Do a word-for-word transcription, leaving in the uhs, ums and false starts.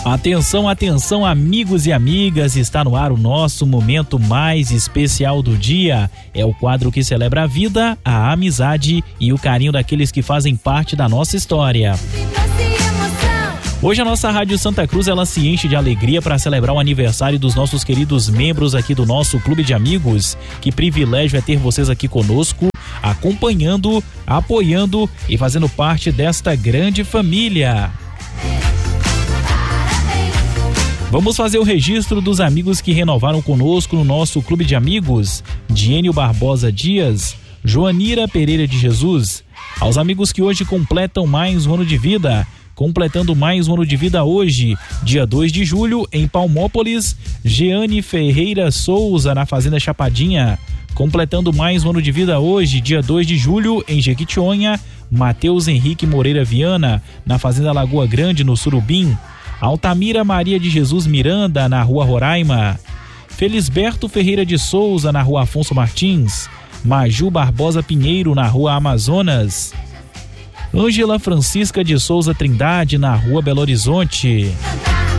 Atenção, atenção, amigos e amigas, está no ar o nosso momento mais especial do dia. É o quadro que celebra a vida, a amizade e o carinho daqueles que fazem parte da nossa história. Hoje a nossa Rádio Santa Cruz, ela se enche de alegria para celebrar o aniversário dos nossos queridos membros aqui do nosso Clube de Amigos. Que privilégio é ter vocês aqui conosco, acompanhando, apoiando e fazendo parte desta grande família. Vamos fazer o registro dos amigos que renovaram conosco no nosso Clube de Amigos. Diênio Barbosa Dias, Joanira Pereira de Jesus. Aos amigos que hoje completam mais um ano de vida. Completando mais um ano de vida hoje, dia dois de julho, em Palmópolis, Jeane Ferreira Souza, na Fazenda Chapadinha. Completando mais um ano de vida hoje, dia dois de julho, em Jequitinhonha, Matheus Henrique Moreira Viana, na Fazenda Lagoa Grande, no Surubim. Altamira Maria de Jesus Miranda, na Rua Roraima. Felisberto Ferreira de Souza, na Rua Afonso Martins. Maju Barbosa Pinheiro, na Rua Amazonas. Ângela Francisca de Souza Trindade, na Rua Belo Horizonte.